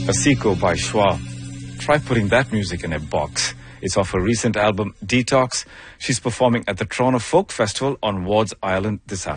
Asiko by Schwa. Try putting that music in a box. It's off her recent album, Detox. She's performing at the Toronto Folk Festival on Wards Island this afternoon.